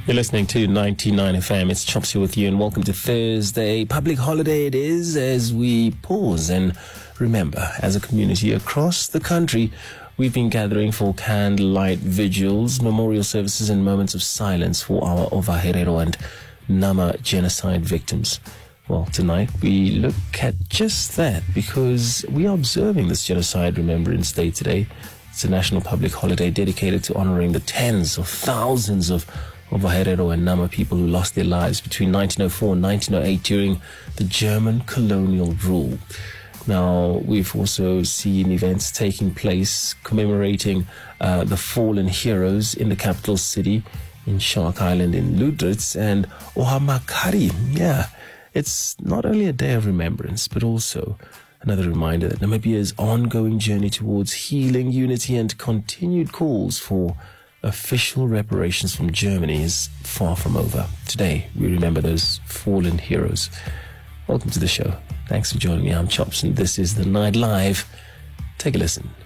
You're listening to 99 FM. It's Chops here with you, and welcome to Thursday. Public holiday it is, as we pause and remember, as a community across the country, we've been gathering for candlelight vigils, memorial services, and moments of silence for our Ova Herero and Nama genocide victims. Well, tonight we look at just that, because we are observing this Genocide Remembrance Day today. It's a national public holiday dedicated to honoring the tens of thousands of Herero and Nama people who lost their lives between 1904 and 1908 during the German colonial rule. Now, we've also seen events taking place commemorating the fallen heroes in the capital city, in Shark Island, in Ludritz, and Ohamakari. Yeah, it's not only a day of remembrance, but also another reminder that Namibia's ongoing journey towards healing, unity, and continued calls for official reparations from Germany is far from over. Today, we remember those fallen heroes. Welcome to the show. Thanks for joining me. I'm Chops, and this is The Night Live. Take a listen.